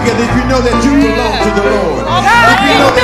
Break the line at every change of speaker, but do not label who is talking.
together if you know that you belong to the Lord. If you know